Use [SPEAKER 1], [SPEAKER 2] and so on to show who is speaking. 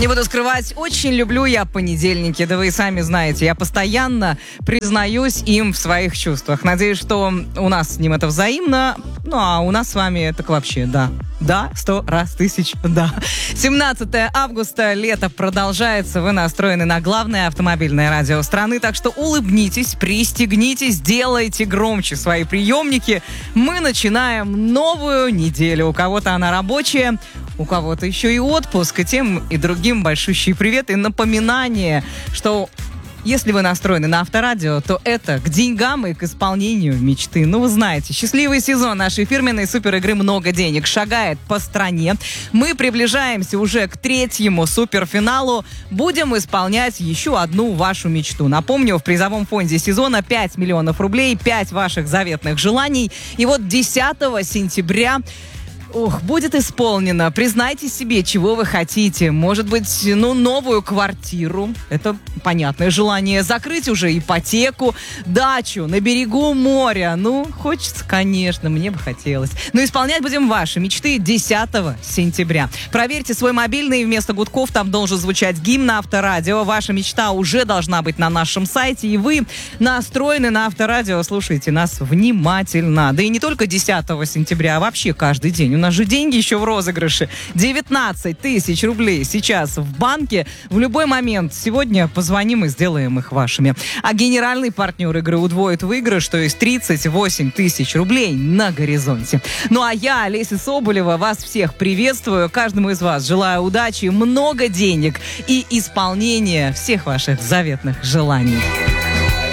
[SPEAKER 1] Не буду скрывать, очень люблю я понедельники, да вы и сами знаете. Я постоянно признаюсь им в своих чувствах. Надеюсь, что у нас с ним это взаимно, ну а у нас с вами так вообще, да. Да, 100 раз, 1000, да. 17 августа, лето продолжается. Вы настроены на главное автомобильное радио страны, так что улыбнитесь, пристегнитесь, делайте громче свои приемники. Мы начинаем новую неделю. У кого-то она рабочая, у кого-то еще и отпуск. И тем, и другим большущий привет и напоминание, что если вы настроены на Авторадио, то это к деньгам и к исполнению мечты. Ну, вы знаете, счастливый сезон нашей фирменной суперигры «Много денег» шагает по стране. Мы приближаемся уже к 3-му суперфиналу. Будем исполнять еще одну вашу мечту. Напомню, в призовом фонде сезона 5 миллионов рублей, 5 ваших заветных желаний. И вот 10 сентября... будет исполнено. Признайте себе, чего вы хотите. Может быть, новую квартиру. Это понятное желание. Закрыть уже ипотеку, дачу на берегу моря. Хочется, конечно, мне бы хотелось. Но исполнять будем ваши мечты 10 сентября. Проверьте свой мобильный. Вместо гудков там должен звучать гимн Авторадио. Ваша мечта уже должна быть на нашем сайте. И вы настроены на Авторадио. Слушайте нас внимательно. Да и не только 10 сентября, а вообще каждый день. У нас же деньги еще в розыгрыше. 19 тысяч рублей сейчас в банке. В любой момент сегодня позвоним и сделаем их вашими. А генеральный партнер игры удвоит выигрыш, то есть 38 тысяч рублей на горизонте. Ну а я, Олеся Соболева, вас всех приветствую. Каждому из вас желаю удачи, много денег и исполнения всех ваших заветных желаний.